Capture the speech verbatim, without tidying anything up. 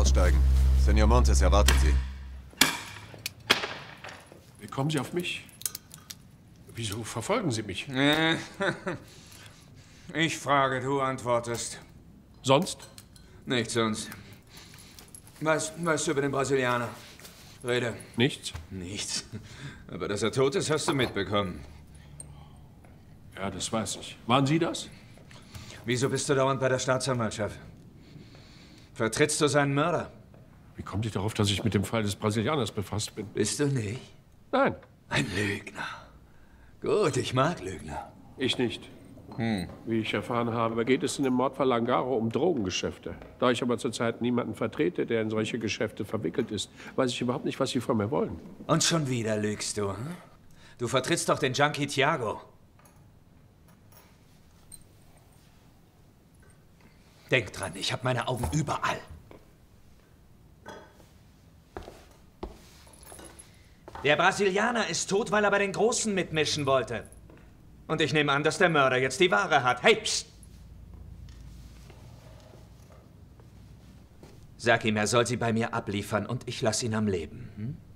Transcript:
aussteigen. Senor Montes erwartet Sie. Wie kommen Sie auf mich? Wieso verfolgen Sie mich? Ich frage, du antwortest. Sonst? Nichts sonst. Was weißt du über den Brasilianer? Rede. Nichts? Nichts. Aber dass er tot ist, hast du mitbekommen. Ja, das weiß ich. Waren Sie das? Wieso bist du dauernd bei der Staatsanwaltschaft? Vertrittst du seinen Mörder? Wie kommt ihr darauf, dass ich mit dem Fall des Brasilianers befasst bin? Bist du nicht? Nein. Ein Lügner. Gut, ich mag Lügner. Ich nicht. Hm. Wie ich erfahren habe, geht es in dem Mordfall Langaro um Drogengeschäfte. Da ich aber zurzeit niemanden vertrete, der in solche Geschäfte verwickelt ist, weiß ich überhaupt nicht, was Sie von mir wollen. Und schon wieder lügst du, hm? Du vertrittst doch den Junkie Thiago. Denk dran, ich habe meine Augen überall. Der Brasilianer ist tot, weil er bei den Großen mitmischen wollte. Und ich nehme an, dass der Mörder jetzt die Ware hat. Hey, psst! Sag ihm, er soll sie bei mir abliefern und ich lasse ihn am Leben. Hm?